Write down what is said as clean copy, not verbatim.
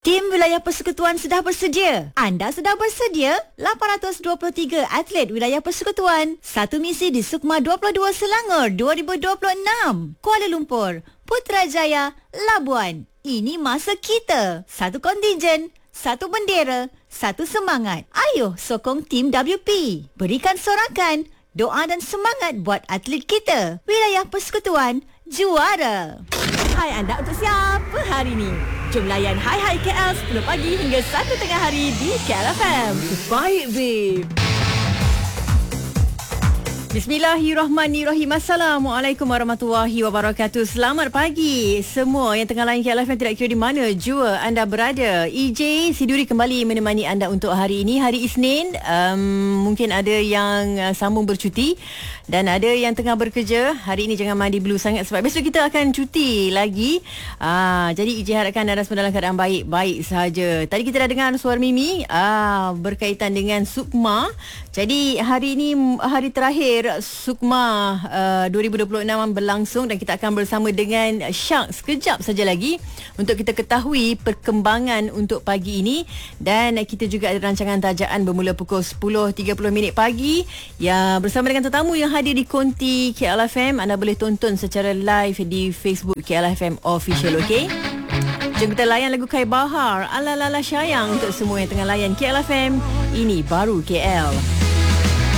Tim Wilayah Persekutuan sudah bersedia. Anda sudah bersedia? 823 atlet Wilayah Persekutuan. Satu misi di Sukma 22 Selangor 2026. Kuala Lumpur, Putrajaya, Labuan. Ini masa kita. Satu kontingen, satu bendera, satu semangat. Ayo sokong tim WP. Berikan sorakan, doa dan semangat buat atlet kita. Wilayah Persekutuan juara. Hai anda, untuk siapa hari ini? Jom layan Hai Hai KL 10 pagi hingga 1 tengah hari di KL FM. Baik, babe. Bismillahirrahmanirrahim. Assalamualaikum warahmatullahi wabarakatuh. Selamat pagi semua yang tengah layan KL FM, tidak kira di mana jua anda berada. EJ Siduri kembali menemani anda untuk hari ini, hari Isnin. Mungkin ada yang sambung bercuti dan ada yang tengah bekerja. Hari ini jangan mandi blue sangat sebab besok kita akan cuti lagi. Jadi EJ harapkan anda semua dalam keadaan baik-baik sahaja. Tadi kita dah dengar suara Mimi berkaitan dengan Sukma. Jadi hari ini hari terakhir Sukma 2026 berlangsung dan kita akan bersama dengan Syak sekejap saja lagi untuk kita ketahui perkembangan untuk pagi ini. Dan kita juga ada rancangan tajaan bermula pukul 10.30 pagi ya, bersama dengan tetamu yang hadir di konti KL FM. Anda boleh tonton secara live di Facebook KL FM Official, okey? Jom kita layan lagu Kai Bahar, Ala Lala Sayang untuk semua yang tengah layan KL FM. Ini baru KL.